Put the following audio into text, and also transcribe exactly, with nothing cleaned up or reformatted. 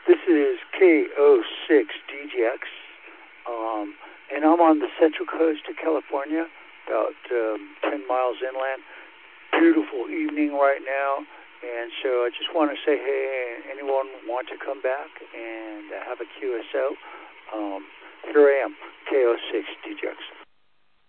This is K O six D J X, um, and I'm on the central coast of California, about um, ten miles inland. Beautiful evening right now, and so I just want to say, hey, anyone want to come back and have a Q S O? Um, here I am, K O six D J X.